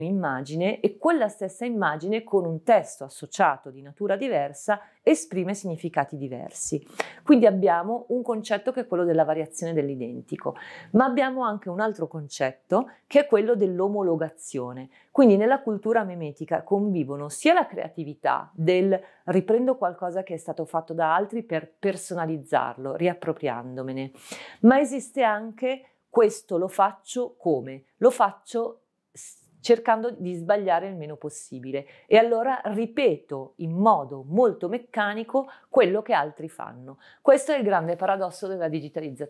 immagine e quella stessa immagine con un testo associato di natura diversa esprime significati diversi. Quindi abbiamo un concetto che è quello della variazione dell'identico, ma abbiamo anche un altro concetto che è quello dell'omologazione. Quindi nella cultura memetica convivono sia la creatività del riprendo qualcosa che è stato fatto da altri per personalizzarlo, riappropriandomene, ma esiste anche questo lo faccio come? Lo faccio cercando di sbagliare il meno possibile e allora ripeto in modo molto meccanico quello che altri fanno. Questo è il grande paradosso della digitalizzazione.